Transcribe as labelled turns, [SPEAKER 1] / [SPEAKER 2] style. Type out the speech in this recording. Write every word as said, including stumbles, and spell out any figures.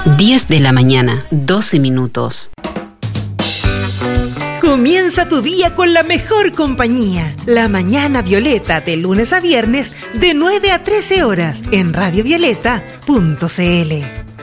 [SPEAKER 1] diez de la mañana, doce minutos.
[SPEAKER 2] Comienza tu día con la mejor compañía. La Mañana Violeta, de lunes a viernes, de nueve a trece horas, en radio violeta punto c l.